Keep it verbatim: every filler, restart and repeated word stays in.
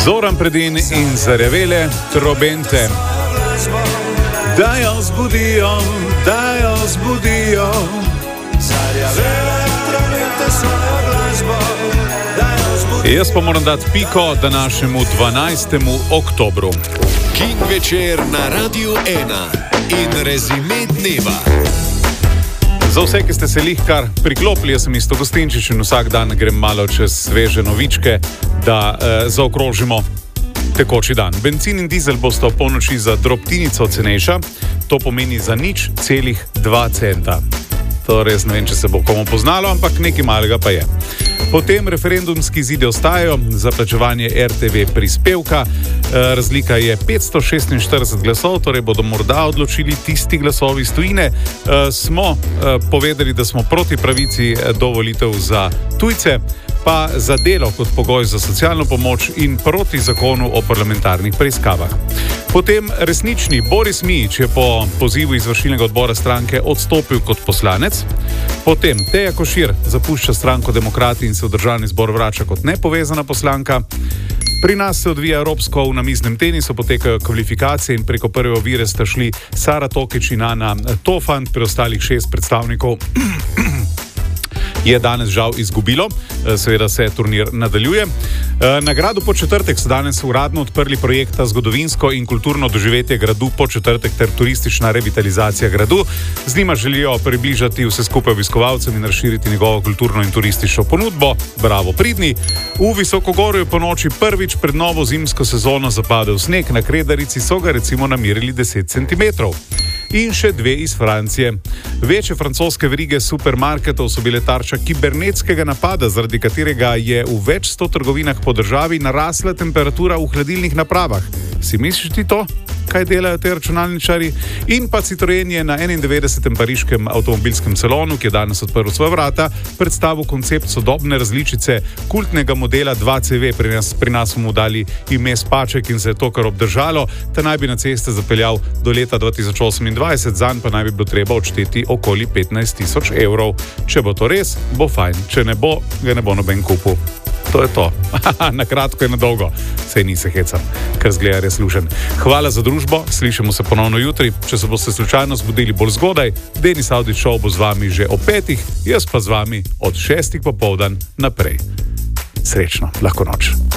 Zoran Predin in zarjavele trobente. Da jo zbudijo, da jo zbudijo. Zarjavele trobente svojo glasbo. Jaz pa moram dati piko današnjemu dvanajstemu oktobru. King večer na Radiu ena in rezime dneva. Za vse, ki ste se lih kar priklopili, jaz sem Isto Gostinčič in vsak dan grem malo čez sveže novičke, da eh, zaokrožimo tekoči dan. Bencin in dizel bosta v polnoči za drobtinico cenejša, to pomeni za nič celih dva centa. To res ne vem, če se bo komu poznalo, ampak nekaj malega pa je. Potem referendumski izidi ostajajo za plačevanje R T V prispevka. Razlika je petsto šestinštirideset glasov, torej bodo morda odločili tisti glasovi iz tujine. Smo povedali, da smo proti pravici do volitev za tujce, pa za delo kot pogoj za socialno pomoč in proti zakonu o parlamentarnih preiskavah. Potem resnični Boris Mijić je po pozivu izvršilnega odbora stranke odstopil kot poslanec. Potem Teja Košir zapušča stranko Demokrati in se v državni zbor vrača kot nepovezana poslanka. Pri nas se odvija evropsko v namiznem tenisu, potekajo kvalifikacije in preko prve ovire sta šli Sara Tokić in Ana Tofant, preostalih šest predstavnikov je danes žal izgubilo, seveda se turnir nadaljuje. Nagrado Podčetrtek so danes uradno odprli projekta Zgodovinsko in kulturno doživetje gradu Podčetrtek ter turistična revitalizacija gradu. Z njima želijo približati vse skupaj obiskovalcem in razširiti njegovo kulturno in turistično ponudbo. Bravo, pridni! V Visokogorju po noči prvič pred novo zimsko sezono zapadel sneg, na Kredarici so ga recimo namerili deset centimetrov. In še dve iz Francije. Večje francoske verige supermarketov so bile tarča kibernetskega napada, zaradi katerega je v več sto trgovinah po državi narasla temperatura v hladilnih napravah. Si misliš ti to, kaj delajo te računalničari? In pa Citroen je na enaindevetdesetem pariškem avtomobilskem salonu, ki je danes odprl svoja vrata, predstavil koncept sodobne različice kultnega modela dva C V. Pri nas, pri nas smo mu dali ime Spaček in se je to kar obdržalo. Ta naj bi na ceste zapeljal do leta dva tisoč osemindvajset, zanj pa naj bi bilo treba odšteti okoli petnajst tisoč evrov. Če bo to res, bo fajn. Če ne bo, ga ne bo noben kupil. To je to. Na kratko in na dolgo. Sej ni se hecam, ker zgleda res služen. Hvala za družbo, slišimo se ponovno jutri. Če se boste slučajno zbudili bolj zgodaj, Denis Avdić Show bo z vami že ob petih, jaz pa z vami od šestih popoldan naprej. Srečno, lahko noč.